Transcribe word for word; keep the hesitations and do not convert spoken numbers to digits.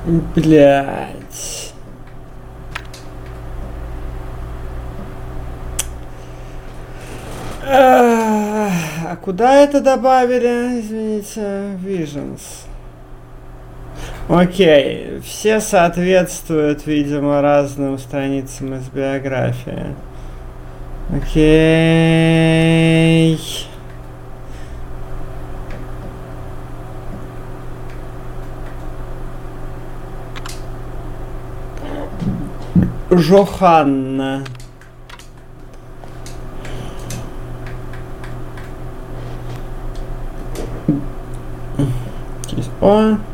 Блять. А куда это добавили? Извините, Visions. Окей, все соответствуют, видимо, разным страницам из биографии. Окей. Жоханна. О.